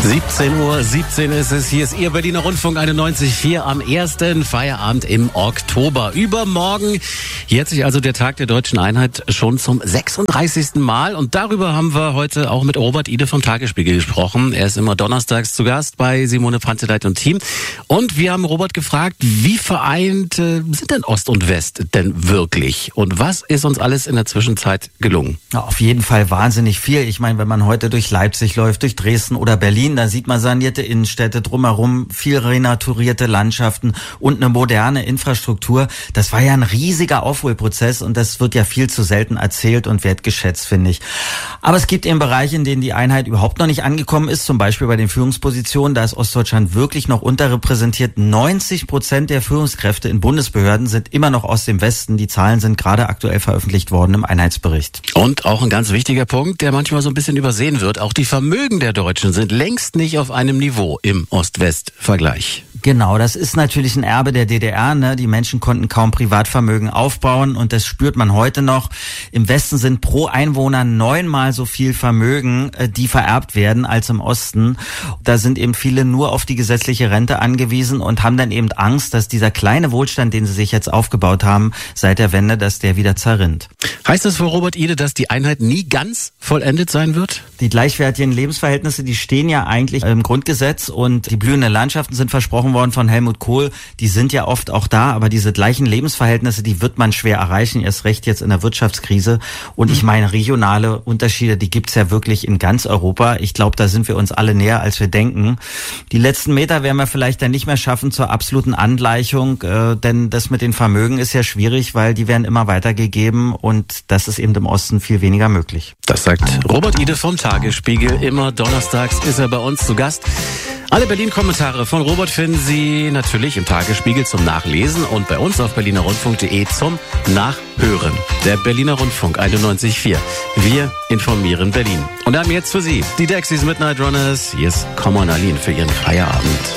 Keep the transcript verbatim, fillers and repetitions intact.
siebzehn Uhr siebzehn ist es. Hier ist Ihr Berliner Rundfunk einundneunzig Komma vier am ersten Feierabend im Oktober. Übermorgen jährt sich also der Tag der Deutschen Einheit schon zum sechsunddreißigsten Mal. Und darüber haben wir heute auch mit Robert Ide vom Tagesspiegel gesprochen. Er ist immer donnerstags zu Gast bei Simone Panteleit und Team. Und wir haben Robert gefragt, wie vereint äh, sind denn Ost und West denn wirklich? Und was ist uns alles in der Zwischenzeit gelungen? Ja, auf jeden Fall wahnsinnig viel. Ich meine, wenn man heute durch Leipzig läuft, durch Dresden oder Berlin, da sieht man sanierte Innenstädte drumherum, viel renaturierte Landschaften und eine moderne Infrastruktur. Das war ja ein riesiger Aufholprozess und das wird ja viel zu selten erzählt und wertgeschätzt, finde ich. Aber es gibt eben Bereiche, in denen die Einheit überhaupt noch nicht angekommen ist, zum Beispiel bei den Führungspositionen. Da ist Ostdeutschland wirklich noch unterrepräsentiert. neunzig Prozent der Führungskräfte in Bundesbehörden sind immer noch aus dem Westen. Die Zahlen sind gerade aktuell veröffentlicht worden im Einheitsbericht. Und auch ein ganz wichtiger Punkt, der manchmal so ein bisschen übersehen wird. Auch die Vermögen der Deutschen sind längst nicht auf einem Niveau im Ost-West-Vergleich. Genau, das ist natürlich ein Erbe der D D R, ne? Die Menschen konnten kaum Privatvermögen aufbauen und das spürt man heute noch. Im Westen sind pro Einwohner neunmal so viel Vermögen, die vererbt werden, als im Osten. Da sind eben viele nur auf die gesetzliche Rente angewiesen und haben dann eben Angst, dass dieser kleine Wohlstand, den sie sich jetzt aufgebaut haben, seit der Wende, dass der wieder zerrinnt. Heißt das für Robert Ide, dass die Einheit nie ganz vollendet sein wird? Die gleichwertigen Lebensverhältnisse, die stehen ja eigentlich im Grundgesetz und die blühenden Landschaften sind versprochen worden von Helmut Kohl, die sind ja oft auch da, aber diese gleichen Lebensverhältnisse, die wird man schwer erreichen, erst recht jetzt in der Wirtschaftskrise. Und ich meine, regionale Unterschiede, die gibt's ja wirklich in ganz Europa. Ich glaube, da sind wir uns alle näher, als wir denken. Die letzten Meter werden wir vielleicht dann nicht mehr schaffen zur absoluten Angleichung, äh, denn das mit den Vermögen ist ja schwierig, weil die werden immer weitergegeben und das ist eben im Osten viel weniger möglich. Das sagt Robert Ide vom Tagesspiegel. Immer donnerstags ist er bei uns zu Gast. Alle Berlin-Kommentare von Robert finden Sie natürlich im Tagesspiegel zum Nachlesen und bei uns auf berliner rundfunk punkt de zum Nachhören. Der Berliner Rundfunk einundneunzig Komma vier. Wir informieren Berlin. Und haben jetzt für Sie die Dexys Midnight Runners. Hier ist Come On Aline für Ihren Feierabend.